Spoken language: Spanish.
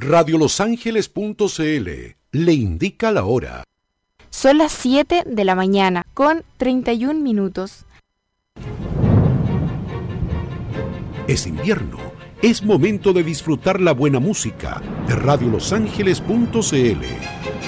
radiolosangeles.cl le indica la hora. Son las 7 de la mañana con 31 minutos. Es invierno. Es momento de disfrutar la buena música de radiolosangeles.cl.